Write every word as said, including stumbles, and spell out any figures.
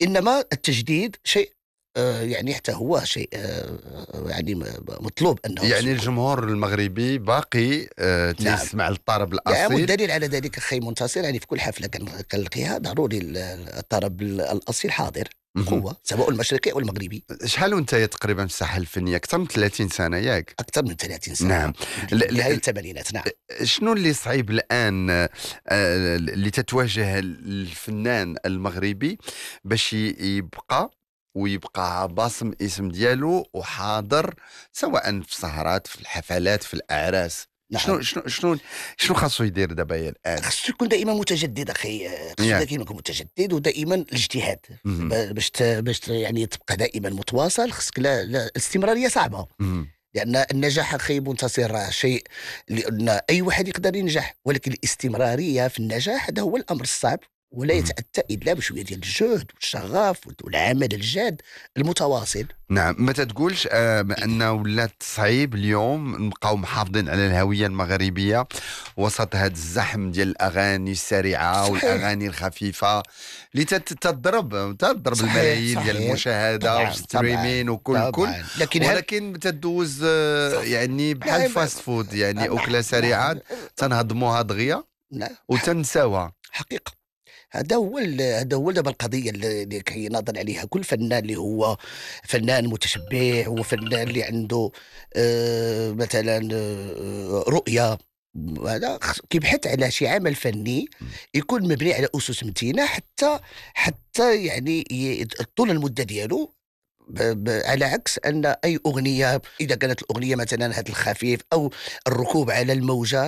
إنما التجديد شيء آه، يعني حتى هو شيء آه، يعني م- مطلوب أنه يعني يكون. الجمهور المغربي باقي آه نعم. تيسمع الطرب نعم، الأصيل. والدليل على ذلك أخي منتصر، يعني في كل حفلة كن- كنلقيها ضروري ال- الطرب ال- الأصيل حاضر مهم. بقوة، سواء المشرقي أو المغربي. شحال وانت تقريبا في الساحة الفنية؟ أكثر من ثلاثين سنة ياك؟ أكثر من ثلاثين سنة، نعم. من نهاية الثمانينات. نعم. شنو اللي صعيب الآن آه، اللي تتواجه الفنان المغربي باش ي- يبقى ويبقى باصم اسم ديالو وحاضر، سواء في سهرات، في الحفلات، في الأعراس؟ نعم، شنو شنو شنو شنو خاصو يدير دابا يا الآن؟ خصو يكون دائما متجدد اخي، خصو ياك. دائما يكون متجدد، ودائما الاجتهاد مهم. ب- باش ت- باش ت- يعني تبقى دائما متواصل. خصك لا, لا الاستمراريه صعبه، مهم. لان النجاح اخي منتصر راه شيء، لان اي واحد يقدر ينجح، ولكن الاستمراريه في النجاح هذا هو الامر الصعب، ولا مهم. يتاتى الا بشويه ديال الجهد والشغف والعمل الجاد المتواصل. نعم. ما تتقولش آه انه ولات صعيب اليوم نبقاو محافظين على الهويه المغربيه وسط هذا الزحم ديال الاغاني السريعه صحيح. والاغاني الخفيفه اللي تت- تضرب تضرب صحيح، الملايين ديال صحيح. المشاهده طبعا والستريمين طبعا وكل كل، طبعا، لكن هل ولكن تدوز آه صح. يعني بحال نعم. الفاست فود، يعني نعم. اكله سريعه نعم. تنهضموها دغيا نعم. وتنساوها. حقيقة هذا هو ال- هذا هو دابا القضيه اللي اللي كيناضل عليها كل فنان، اللي هو فنان متشبع، هو فنان اللي عنده آه مثلا آه رؤيه. هذا خص- كيبحث على شي عمل فني يكون مبني على اسس متينه، حتى حتى يعني ي- طول المده ديالو. ب... ب... على عكس ان اي اغنيه، اذا كانت الاغنيه مثلا هذا الخفيف او الركوب على الموجه،